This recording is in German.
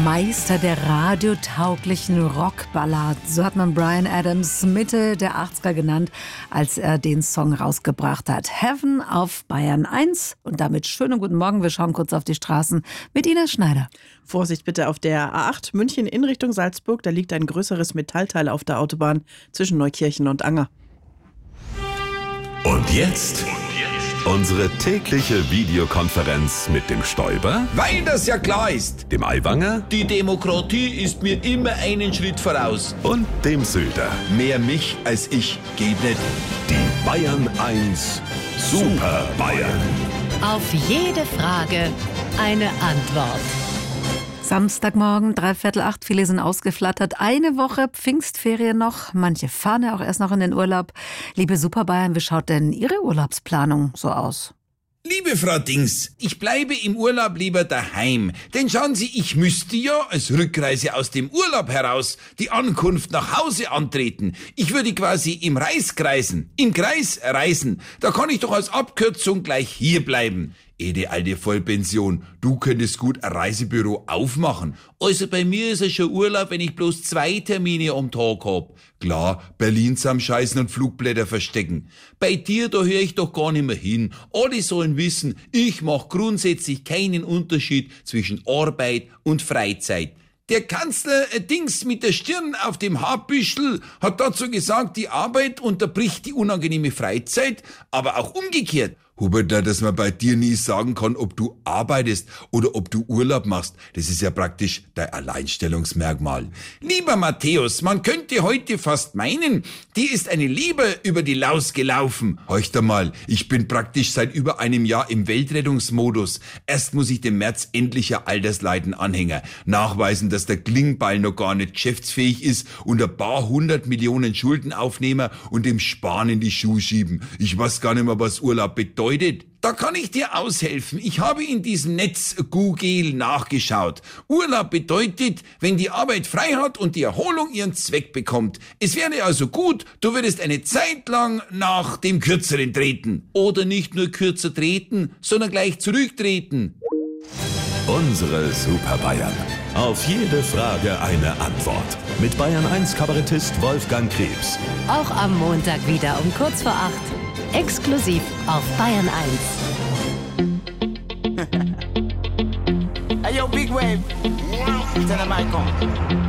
Meister der radiotauglichen Rockballaden. So hat man Bryan Adams Mitte der 80er genannt, als er den Song rausgebracht hat. Heaven auf Bayern 1. Und damit schönen guten Morgen. Wir schauen kurz auf die Straßen mit Ines Schneider. Vorsicht bitte auf der A8 München in Richtung Salzburg. Da liegt ein größeres Metallteil auf der Autobahn zwischen Neukirchen und Anger. Und jetzt unsere tägliche Videokonferenz mit dem Stoiber, Weil das ja klar ist. dem Aiwanger Die Demokratie ist mir immer einen Schritt voraus. und dem Söder. Mehr mich als ich geht nicht. Die Bayern 1 Super Bayern. Auf jede Frage eine Antwort. Samstagmorgen, 7:45, viele sind ausgeflattert. Eine Woche Pfingstferien noch, manche fahren ja auch erst noch in den Urlaub. Liebe Super Bayern, wie schaut denn Ihre Urlaubsplanung so aus? Liebe Frau Dings, ich bleibe im Urlaub lieber daheim. Denn schauen Sie, ich müsste ja als Rückreise aus dem Urlaub heraus die Ankunft nach Hause antreten. Ich würde quasi im Kreis reisen. Da kann ich doch als Abkürzung gleich hier bleiben. Die alte Vollpension, du könntest gut ein Reisebüro aufmachen. Also bei mir ist es schon Urlaub, wenn ich bloß 2 Termine am Tag hab. Klar, Berlin zusammenscheißen und Flugblätter verstecken. Bei dir, da höre ich doch gar nicht mehr hin. Alle sollen wissen, ich mach grundsätzlich keinen Unterschied zwischen Arbeit und Freizeit. Der Kanzler Dings mit der Stirn auf dem Haarbüschel hat dazu gesagt, die Arbeit unterbricht die unangenehme Freizeit, aber auch umgekehrt. Hubert, dass man bei dir nie sagen kann, ob du arbeitest oder ob du Urlaub machst, das ist ja praktisch dein Alleinstellungsmerkmal. Lieber Matthäus, man könnte heute fast meinen, dir ist eine Leber über die Laus gelaufen. Horcht einmal, ich bin praktisch seit über einem Jahr im Weltrettungsmodus. Erst muss ich dem März endlich ein Altersleiden anhängen, nachweisen, dass der Klingbeil noch gar nicht geschäftsfähig ist und ein paar 100 Millionen Schulden aufnehmen und dem Spahn in die Schuhe schieben. Ich weiß gar nicht mehr, was Urlaub bedeutet. Da kann ich dir aushelfen. Ich habe in diesem Netz Google nachgeschaut. Urlaub bedeutet, wenn die Arbeit frei hat und die Erholung ihren Zweck bekommt. Es wäre also gut, du würdest eine Zeit lang nach dem Kürzeren treten. Oder nicht nur kürzer treten, sondern gleich zurücktreten. Unsere Super Bayern. Auf jede Frage eine Antwort. Mit Bayern 1 Kabarettist Wolfgang Krebs. Auch am Montag wieder um kurz vor 8. Exklusiv auf Bayern 1. Hey yo, Big Wave. Tell them I come.